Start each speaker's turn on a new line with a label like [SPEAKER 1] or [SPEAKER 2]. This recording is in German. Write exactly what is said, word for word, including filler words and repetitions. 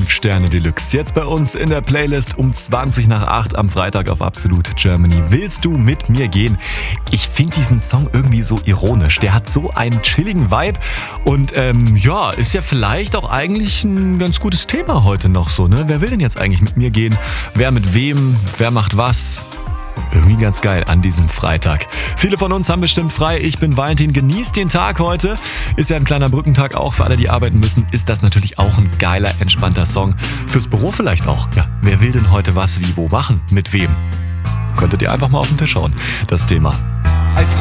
[SPEAKER 1] fünf Sterne Deluxe. Jetzt bei uns in der Playlist um zwanzig nach acht am Freitag auf Absolut Germany. Willst du mit mir gehen? Ich finde diesen Song irgendwie so ironisch. Der hat so einen chilligen Vibe und ähm, ja, ist ja vielleicht auch eigentlich ein ganz gutes Thema heute noch so, ne? Wer will denn jetzt eigentlich mit mir gehen? Wer mit wem? Wer macht was? Irgendwie ganz geil an diesem Freitag. Viele von uns haben bestimmt frei. Ich bin Valentin. Genießt den Tag heute. Ist ja ein kleiner Brückentag auch für alle, die arbeiten müssen. Ist das natürlich auch ein geiler, entspannter Song. Fürs Büro vielleicht auch. Ja, wer will denn heute was wie wo machen? Mit wem? Könntet ihr einfach mal auf den Tisch schauen. Das Thema.
[SPEAKER 2] Als